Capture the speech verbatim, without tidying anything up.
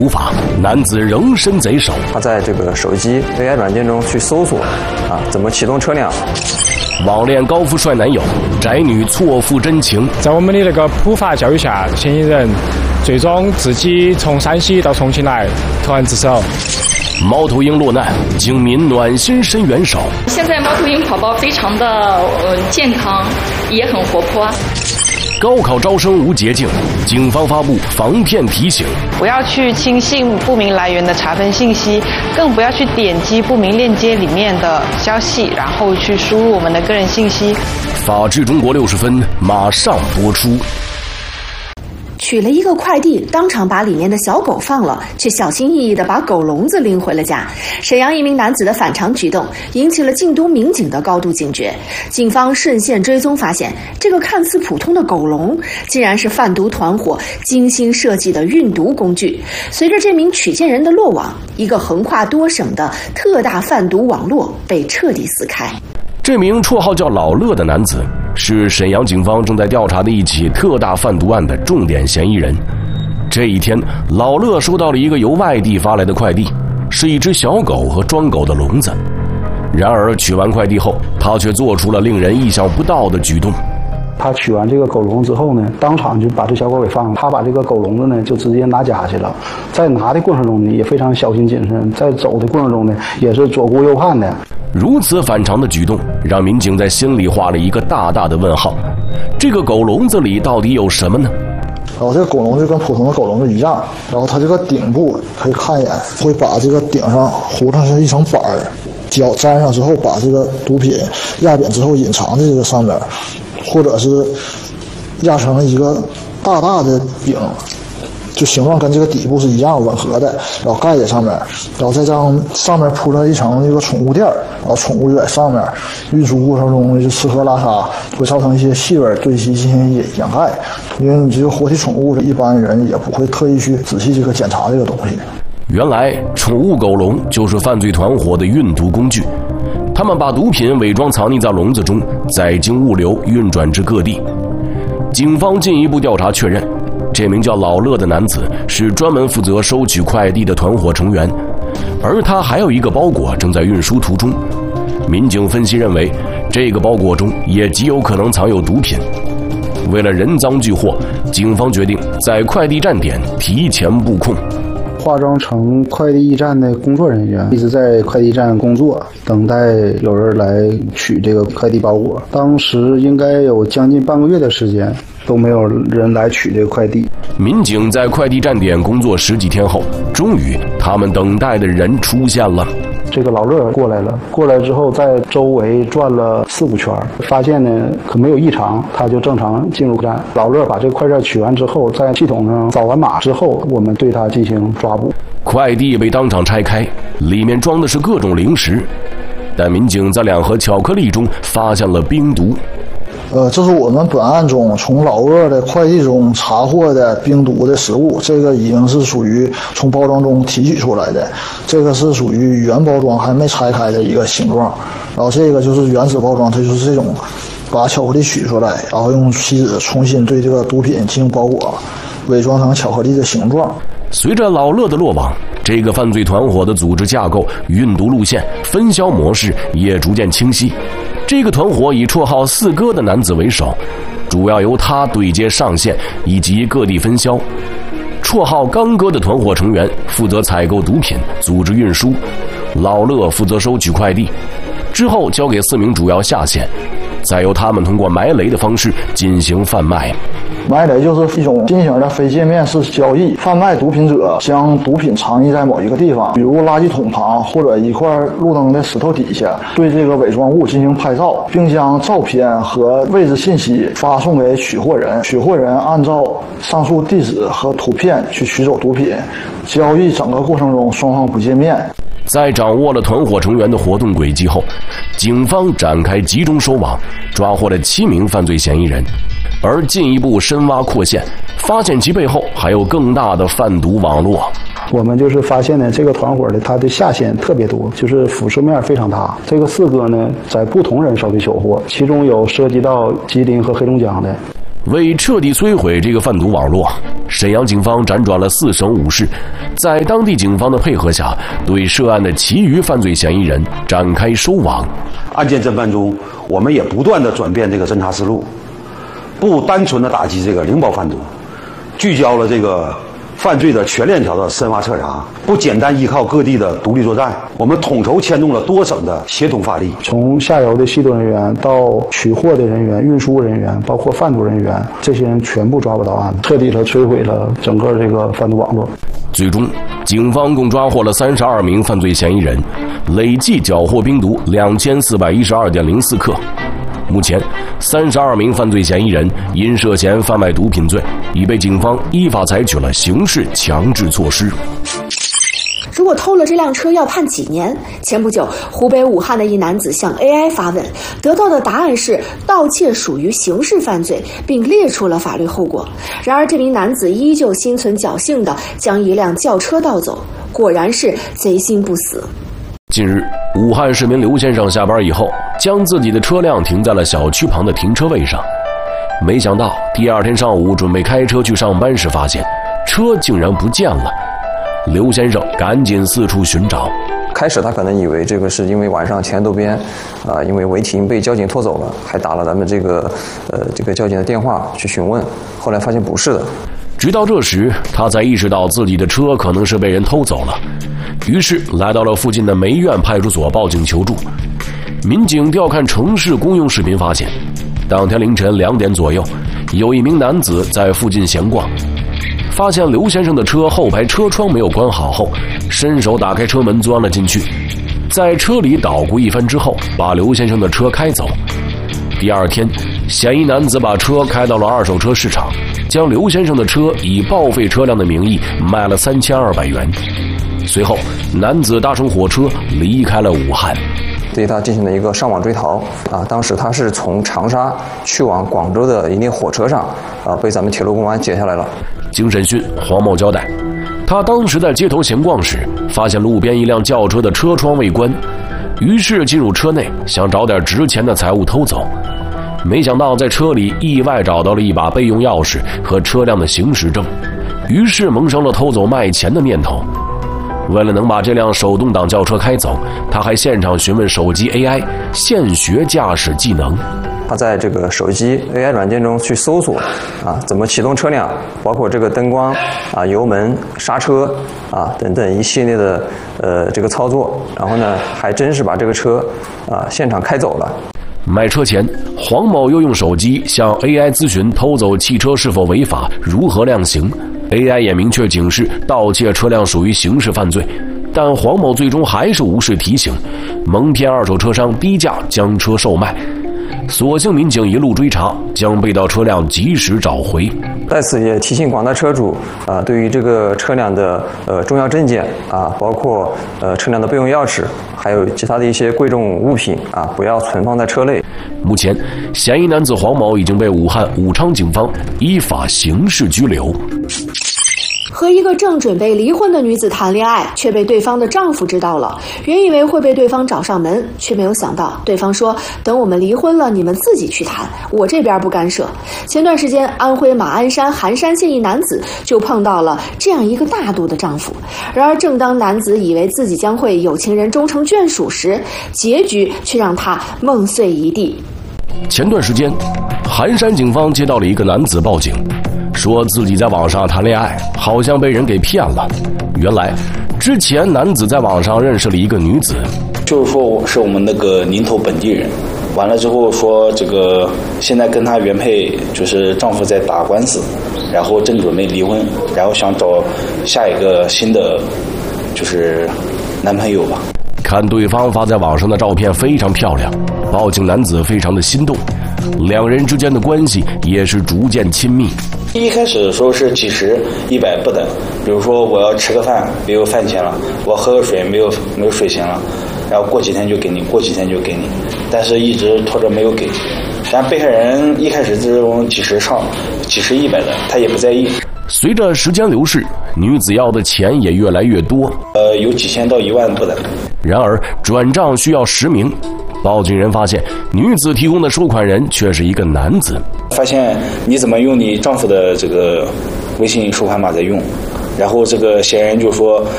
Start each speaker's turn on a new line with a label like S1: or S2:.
S1: 无法，男子仍身贼手。
S2: 他在这个手机 A I 软件中去搜索，啊，怎么启动车辆。
S1: 网恋高富帅男友，宅女错付真情。
S3: 在我们的那个普法教育下，嫌疑人最终自己从山西到重庆来投案自首。
S1: 猫头鹰落难，警民暖心伸援手。
S4: 现在猫头鹰宝宝非常的呃健康，也很活泼。
S1: 高考招生无捷径，警方发布防骗提醒：
S5: 不要去轻信不明来源的查分信息，更不要去点击不明链接里面的消息，然后去输入我们的个人信息。
S1: 法治中国六十分马上播出。
S6: 取了一个快递，当场把里面的小狗放了，却小心翼翼地把狗笼子拎回了家。沈阳一名男子的反常举动引起了晋都民警的高度警觉。警方顺线追踪，发现这个看似普通的狗笼，竟然是贩毒团伙精心设计的运毒工具。随着这名取件人的落网，一个横跨多省的特大贩毒网络被彻底撕开。
S1: 这名绰号叫老乐的男子是沈阳警方正在调查的一起特大贩毒案的重点嫌疑人。这一天，老乐收到了一个由外地发来的快递，是一只小狗和装狗的笼子。然而取完快递后，他却做出了令人意想不到的举动。
S7: 他取完这个狗笼之后呢，当场就把这小狗给放了。他把这个狗笼子呢，就直接拿家去了。在拿的过程中呢，也非常小心谨慎；在走的过程中呢，也是左顾右盼的。
S1: 如此反常的举动，让民警在心里画了一个大大的问号。这个狗笼子里到底有什么呢？
S8: 然后这个狗笼就跟普通的狗笼子一样，然后它这个顶部可以看一眼，会把这个顶上糊上是一层板儿，脚粘上之后，把这个毒品压扁之后隐藏在这个上面，或者是压成一个大大的饼，就形状跟这个底部是一样吻合的，然后盖在上面，然后再让上面铺上一层这个宠物垫，然后宠物就在上面，运输过程中就吃喝拉撒会造成一些细纹对其进行掩盖，因为你这个活体宠物，一般人也不会特意去仔细这个检查这个东西。
S1: 原来宠物狗笼就是犯罪团伙的运毒工具，他们把毒品伪装藏匿在笼子中，再经物流运转至各地。警方进一步调查确认，这名叫老乐的男子是专门负责收取快递的团伙成员，而他还有一个包裹正在运输途中。民警分析认为，这个包裹中也极有可能藏有毒品。为了人赃俱获，警方决定在快递站点提前布控。
S7: 化妆成快递站的工作人员，一直在快递站工作，等待有人来取这个快递包裹。当时应该有将近半个月的时间，都没有人来取这个快递。
S1: 民警在快递站点工作十几天后，终于他们等待的人出现了。
S7: 这个老乐过来了，过来之后在周围转了四五圈，发现呢可没有异常，他就正常进入站。老乐把这个快件取完之后，在系统上扫完码之后，我们对他进行抓捕。
S1: 快递被当场拆开，里面装的是各种零食，但民警在两盒巧克力中发现了冰毒。
S8: 呃，这是我们本案中从老乐的快递中查获的冰毒的食物，这个已经是属于从包装中提取出来的，这个是属于原包装还没拆开的一个形状，然后这个就是原始包装，它就是这种把巧克力取出来，然后用锡纸重新对这个毒品进行包裹，伪装成巧克力的形状。
S1: 随着老乐的落网，这个犯罪团伙的组织架构、运毒路线、分销模式也逐渐清晰。这个团伙以绰号四哥的男子为首，主要由他对接上线以及各地分销。绰号刚哥的团伙成员负责采购毒品，组织运输，老乐负责收取快递，之后交给四名主要下线，再由他们通过埋雷的方式进行贩卖。
S8: 埋雷就是一种新型的非界面式交易，贩卖毒品者将毒品藏匿在某一个地方，比如垃圾桶旁或者一块路灯的石头底下，对这个伪装物进行拍照，并将照片和位置信息发送给取货人，取货人按照上述地址和图片去取走毒品。交易整个过程中双方不见面。
S1: 在掌握了团伙成员的活动轨迹后，警方展开集中收网，抓获了七名犯罪嫌疑人，而进一步深挖扩线，发现其背后还有更大的贩毒网络。
S7: 我们就是发现呢，这个团伙的它的下线特别多，就是辐射面非常大。这个四哥呢，在不同人手里收获，其中有涉及到吉林和黑龙江的。
S1: 为彻底摧毁这个贩毒网络，沈阳警方辗转了四省五市，在当地警方的配合下，对涉案的其余犯罪嫌疑人展开收网。
S9: 案件侦办中，我们也不断的转变这个侦查思路，不单纯的打击这个零包贩毒，聚焦了这个犯罪的全链条的深挖彻查，不简单依靠各地的独立作战，我们统筹牵动了多省的协同发力，
S7: 从下游的系统人员到取货的人员、运输人员，包括贩毒人员，这些人全部抓捕到案，彻底的摧毁了整个这个贩毒网络。
S1: 最终，警方共抓获了三十二名犯罪嫌疑人，累计缴获冰毒两千四百一十二点零四克。目前，三十二名犯罪嫌疑人因涉嫌贩卖毒品罪，已被警方依法采取了刑事强制措施。
S6: 如果偷了这辆车要判几年？前不久，湖北武汉的一男子向 A I 发问，得到的答案是盗窃属于刑事犯罪，并列出了法律后果。然而，这名男子依旧心存侥幸地将一辆轿车盗走，果然是贼心不死。
S1: 近日，武汉市民刘先生下班以后，将自己的车辆停在了小区旁的停车位上。没想到第二天上午准备开车去上班时，发现车竟然不见了。刘先生赶紧四处寻找。
S2: 开始他可能以为这个是因为晚上前头边，啊、呃，因为违停被交警拖走了，还打了咱们这个呃这个交警的电话去询问，后来发现不是的。
S1: 直到这时，他才意识到自己的车可能是被人偷走了，于是来到了附近的梅院派出所报警求助。民警调看城市公用视频发现，当天凌晨两点左右，有一名男子在附近闲逛，发现刘先生的车后排车窗没有关好后，伸手打开车门钻了进去，在车里捣鼓一番之后，把刘先生的车开走。第二天，嫌疑男子把车开到了二手车市场，将刘先生的车以报废车辆的名义卖了三千二百元。随后，男子搭乘火车离开了武汉。
S2: 对他进行了一个上网追逃啊！当时他是从长沙去往广州的一列火车上啊，被咱们铁路公安截下来了。
S1: 经审讯，黄某交代，他当时在街头闲逛时，发现路边一辆轿车的车窗未关，于是进入车内想找点值钱的财物偷走。没想到在车里意外找到了一把备用钥匙和车辆的行驶证，于是萌生了偷走卖钱的念头。为了能把这辆手动挡轿车开走，他还现场询问手机 A I， 现学驾驶技能。
S2: 他在这个手机 A I 软件中去搜索啊，怎么启动车辆，包括这个灯光啊、油门、刹车啊等等一系列的呃这个操作，然后呢，还真是把这个车啊现场开走了。
S1: 买车前，黄某又用手机向 A I 咨询偷走汽车是否违法，如何量刑。A I 也明确警示盗窃车辆属于刑事犯罪，但黄某最终还是无视提醒，蒙骗二手车商低价将车售卖。所幸民警一路追查，将被盗车辆及时找回。
S2: 在此也提醒广大车主啊、呃，对于这个车辆的呃重要证件啊，包括呃车辆的备用钥匙，还有其他的一些贵重物品啊，不要存放在车内。
S1: 目前，嫌疑男子黄某已经被武汉武昌警方依法刑事拘留。
S6: 和一个正准备离婚的女子谈恋爱，却被对方的丈夫知道了。原以为会被对方找上门，却没有想到对方说：“等我们离婚了，你们自己去谈，我这边不干涉。”前段时间，安徽马鞍山韩山县一男子就碰到了这样一个大度的丈夫。然而，正当男子以为自己将会有情人终成眷属时，结局却让他梦碎一地。
S1: 前段时间，韩山警方接到了一个男子报警，说自己在网上谈恋爱，好像被人给骗了。原来，之前男子在网上认识了一个女子，
S10: 就是说是我们那个宁头本地人。完了之后说这个现在跟她原配就是丈夫在打官司，然后正准备离婚，然后想找下一个新的就是男朋友吧。
S1: 看对方发在网上的照片非常漂亮，报警男子非常的心动，两人之间的关系也是逐渐亲密。
S10: 一开始的时候是几十、一百不等，比如说我要吃个饭没有饭钱了，我喝个水没有没有水钱了，然后过几天就给你，过几天就给你，但是一直拖着没有给。但被害人一开始这种几十上、几十、一百的，他也不在意。
S1: 随着时间流逝，女子要的钱也越来越多，
S10: 呃，有几千到一万不等。
S1: 然而转账需要实名， 报警人发现女子提供的收款人却是一个男子。
S10: 发现你怎么用你丈夫的这个微信收款码在用？然后这个嫌疑人就说